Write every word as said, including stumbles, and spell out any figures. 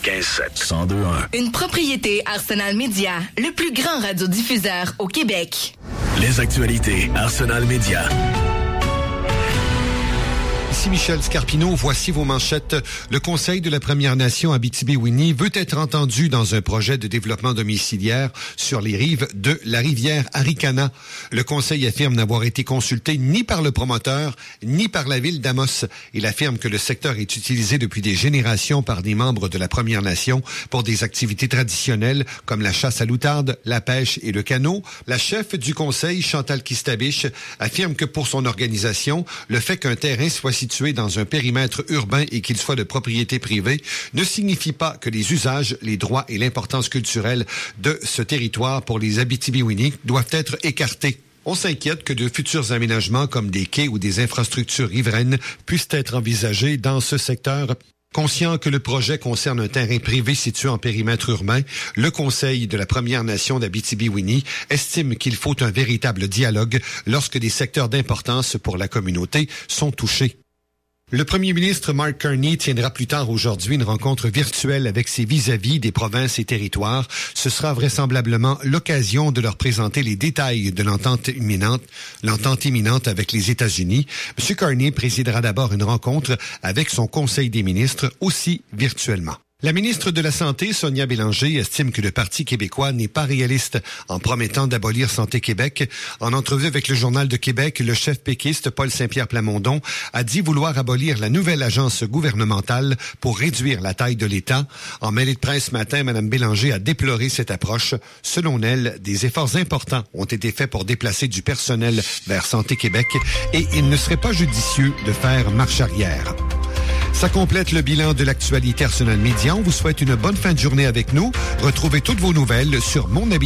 quatre-vingt-quinze sept, cent deux un. Une propriété Arsenal Média, le plus grand radiodiffuseur au Québec. Les actualités Arsenal Média. Ici Michel Scarpino, voici vos manchettes. Le Conseil de la Première Nation Abitibi-Winnie veut être entendu dans un projet de développement domiciliaire sur les rives de la rivière Arikana. Le Conseil affirme n'avoir été consulté ni par le promoteur, ni par la ville d'Amos. Il affirme que le secteur est utilisé depuis des générations par des membres de la Première Nation pour des activités traditionnelles comme la chasse à l'outarde, la pêche et le canot. La chef du Conseil, Chantal Kistabiche, affirme que pour son organisation, le fait qu'un terrain soit situé dans un périmètre urbain et qu'il soit de propriété privée ne signifie pas que les usages, les droits et l'importance culturelle de ce territoire pour les Abitibi-Winnie doivent être écartés. On s'inquiète que de futurs aménagements comme des quais ou des infrastructures riveraines puissent être envisagés dans ce secteur. Conscient que le projet concerne un terrain privé situé en périmètre urbain, le Conseil de la Première Nation d'Abitibi-Winnie estime qu'il faut un véritable dialogue lorsque des secteurs d'importance pour la communauté sont touchés. Le premier ministre Mark Carney tiendra plus tard aujourd'hui une rencontre virtuelle avec ses vis-à-vis des provinces et territoires. Ce sera vraisemblablement l'occasion de leur présenter les détails de l'entente imminente, l'entente imminente avec les États-Unis. M. Carney présidera d'abord une rencontre avec son Conseil des ministres, aussi virtuellement. La ministre de la Santé, Sonia Bélanger, estime que le Parti québécois n'est pas réaliste en promettant d'abolir Santé Québec. En entrevue avec le Journal de Québec, le chef péquiste Paul Saint-Pierre Plamondon a dit vouloir abolir la nouvelle agence gouvernementale pour réduire la taille de l'État. En mêlée de presse ce matin, Mme Bélanger a déploré cette approche. Selon elle, des efforts importants ont été faits pour déplacer du personnel vers Santé Québec et il ne serait pas judicieux de faire marche arrière. Ça complète le bilan de l'actualité Arsenal Média. On vous souhaite une bonne fin de journée avec nous. Retrouvez toutes vos nouvelles sur mon